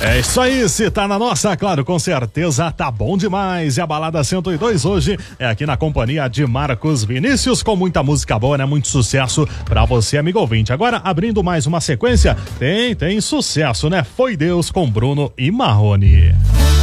É isso aí, se tá na nossa, claro, com certeza tá bom demais. E a Balada 102 hoje é aqui na companhia de Marcos Vinícius, com muita música boa, né? Muito sucesso pra você, amigo ouvinte. Agora, abrindo mais uma sequência, tem sucesso, né? Foi Deus com Bruno e Marrone.